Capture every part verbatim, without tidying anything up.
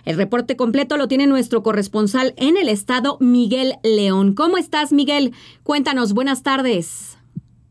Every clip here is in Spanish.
El reporte completo lo tiene nuestro corresponsal en el estado, Miguel León. ¿Cómo estás, Miguel? Cuéntanos, buenas tardes.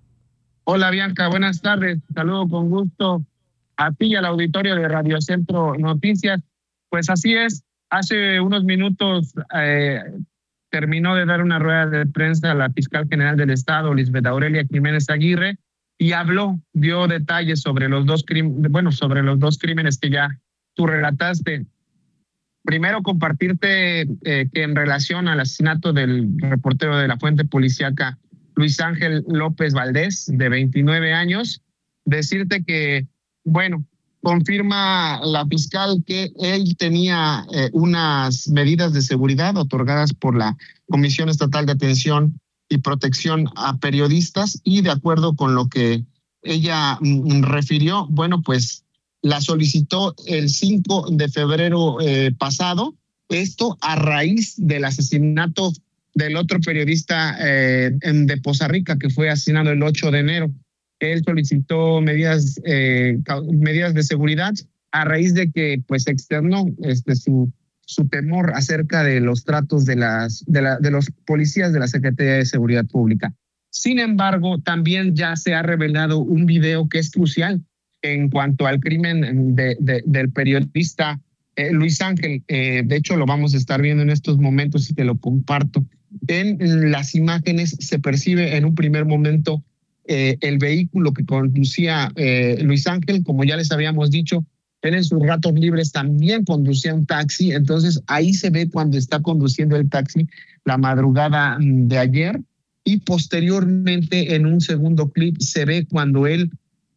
Hola, Bianca, buenas tardes. Saludo con gusto a ti y al auditorio de Radio Centro Noticias. Pues así es, hace unos minutos eh, terminó de dar una rueda de prensa a la fiscal general del estado, Lisbeth Aurelia Jiménez Aguirre, y habló, dio detalles sobre los dos crímenes, bueno, sobre los dos crímenes que ya tú relataste. Primero, compartirte eh, que en relación al asesinato del reportero de la fuente policíaca Luis Ángel López Valdés, de veintinueve años, decirte que, bueno, confirma la fiscal que él tenía eh, unas medidas de seguridad otorgadas por la Comisión Estatal de Atención y Protección a Periodistas, y de acuerdo con lo que ella mm, refirió, bueno, pues la solicitó el cinco de febrero eh, pasado, esto a raíz del asesinato del otro periodista eh, de Poza Rica, que fue asesinado el ocho de enero. Él solicitó medidas, eh, medidas de seguridad a raíz de que pues externó este, su, su temor acerca de los tratos de, las, de, la, de los policías de la Secretaría de Seguridad Pública. Sin embargo, también ya se ha revelado un video que es crucial en cuanto al crimen de, de, del periodista eh, Luis Ángel. Eh, de hecho, lo vamos a estar viendo en estos momentos y te lo comparto. En las imágenes se percibe en un primer momento eh, el vehículo que conducía eh, Luis Ángel. Como ya les habíamos dicho, él en sus ratos libres también conducía un taxi. Entonces ahí se ve cuando está conduciendo el taxi la madrugada de ayer, y posteriormente en un segundo clip se ve cuando él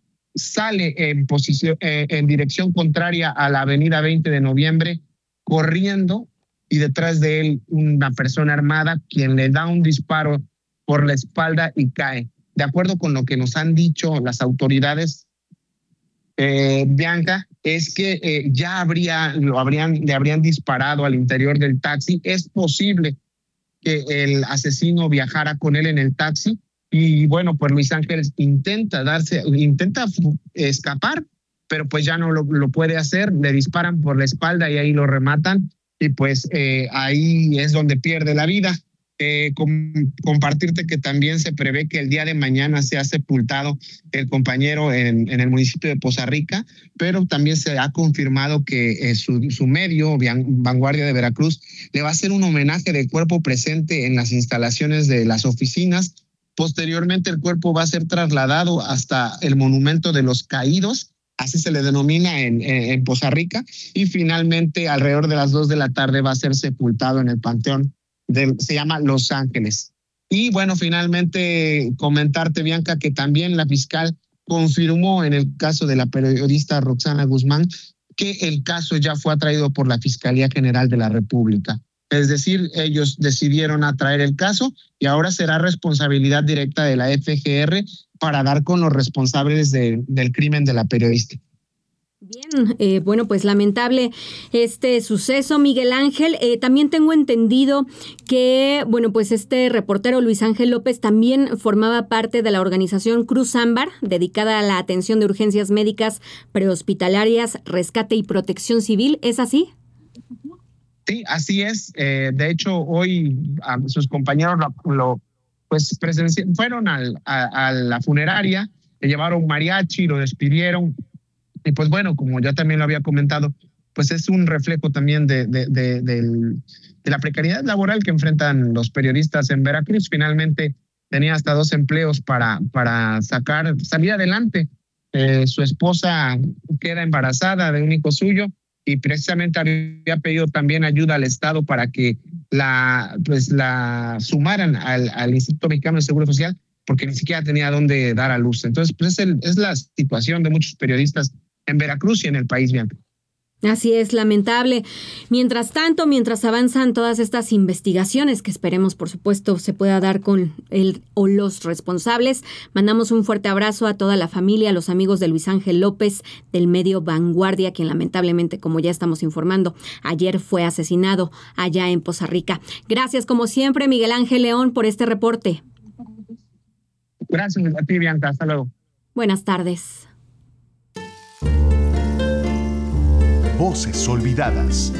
sale en posición eh, en dirección contraria a la avenida veinte de noviembre, corriendo, y detrás de él una persona armada quien le da un disparo por la espalda y cae. De acuerdo con lo que nos han dicho las autoridades, eh, Bianca, es que eh, ya habría, lo habrían, le habrían disparado al interior del taxi. Es posible que el asesino viajara con él en el taxi. Y bueno, pues Luis Ángel intenta darse, intenta escapar, pero pues ya no lo, lo puede hacer. Le disparan por la espalda y ahí lo rematan. Y pues eh, ahí es donde pierde la vida. Eh, com, compartirte que también se prevé que el día de mañana sea sepultado el compañero en, en el municipio de Poza Rica, pero también se ha confirmado que eh, su, su medio, Vanguardia de Veracruz, le va a hacer un homenaje de cuerpo presente en las instalaciones de las oficinas. Posteriormente el cuerpo va a ser trasladado hasta el Monumento de los Caídos, así se le denomina en, en, en Poza Rica, y finalmente alrededor de las dos de la tarde va a ser sepultado en el Panteón del, se llama Los Ángeles. Y bueno, finalmente comentarte, Bianca, que también la fiscal confirmó en el caso de la periodista Roxana Guzmán que el caso ya fue atraído por la Fiscalía General de la República. Es decir, ellos decidieron atraer el caso y ahora será responsabilidad directa de la F G R para dar con los responsables de, del crimen de la periodista. Bien, eh, bueno, pues lamentable este suceso, Miguel Ángel. Eh, también tengo entendido que, bueno, pues este reportero Luis Ángel López también formaba parte de la organización Cruz Ámbar, dedicada a la atención de urgencias médicas prehospitalarias, rescate y protección civil. ¿Es así? Sí, así es. Eh, de hecho, hoy a sus compañeros lo, lo pues presenci- fueron al, a, a la funeraria, le llevaron mariachi, lo despidieron. Y pues bueno, como ya también lo había comentado, pues es un reflejo también de, de, de, de, de la precariedad laboral que enfrentan los periodistas en Veracruz. Finalmente tenía hasta dos empleos para, para sacar, salir adelante. Eh, su esposa queda embarazada de un hijo suyo y precisamente había pedido también ayuda al Estado para que la, pues la sumaran al, al Instituto Mexicano de Seguro Social, porque ni siquiera tenía dónde dar a luz. Entonces, pues es, el, es la situación de muchos periodistas en Veracruz y en el país, Bianca. Así es, lamentable. Mientras tanto, mientras avanzan todas estas investigaciones, que esperemos, por supuesto, se pueda dar con el o los responsables, mandamos un fuerte abrazo a toda la familia, a los amigos de Luis Ángel López, del medio Vanguardia, quien lamentablemente, como ya estamos informando, ayer fue asesinado allá en Poza Rica. Gracias, como siempre, Miguel Ángel León, por este reporte. Gracias a ti, Bianca. Hasta luego. Buenas tardes. Voces olvidadas.